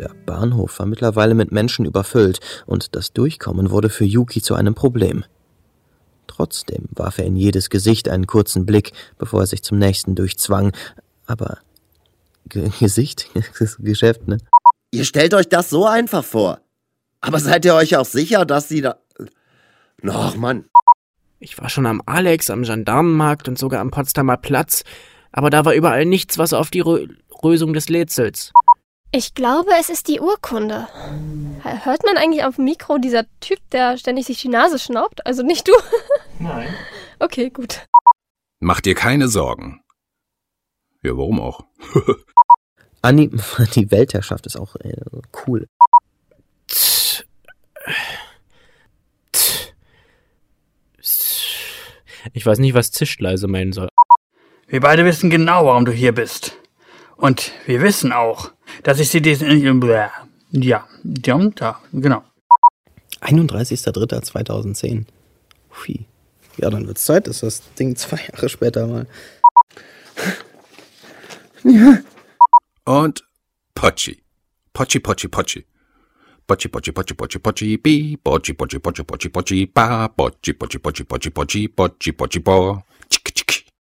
Der Bahnhof war mittlerweile mit Menschen überfüllt und das Durchkommen wurde für Yuki zu einem Problem. Trotzdem warf er in jedes Gesicht einen kurzen Blick, bevor er sich zum nächsten durchzwang. Aber Gesicht? Das ist Geschäft, ne? Ihr stellt euch das so einfach vor. Aber seid ihr euch auch sicher, dass sie da... Ach, Mann. Ich war schon am Alex, am Gendarmenmarkt und sogar am Potsdamer Platz, aber da war überall nichts, was auf die Lösung des Rätsels. Ich glaube, es ist die Urkunde. Hört man eigentlich auf dem Mikro dieser Typ, der ständig sich die Nase schnaubt? Also nicht du? Nein. Okay, gut. Mach dir keine Sorgen. Ja, warum auch? Anni, die Weltherrschaft ist auch cool. Ich weiß nicht, was zischleise meinen soll. Wir beide wissen genau, warum du hier bist. Und wir wissen auch, dass ich sie diesen... Ja, da, genau. 31.03.2010. Ui. Ja, dann wird's Zeit, dass das Ding 2 Jahre später mal... Ja. Und Pochi. Pochi, Pochi, Pochi. Pochi, Pochi, Pochi, Pochi, Pochi, bi. Pochi, Pochi, Pochi, Pochi, Pochi, ba. Pochi, Pochi, Pochi, Pochi, Pochi, Pochi, Pochi, Pochi, bo. Tschik, tschik.